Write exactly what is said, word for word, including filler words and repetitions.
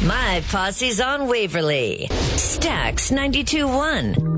My Posse's on Waverly. Stax ninety-two point one.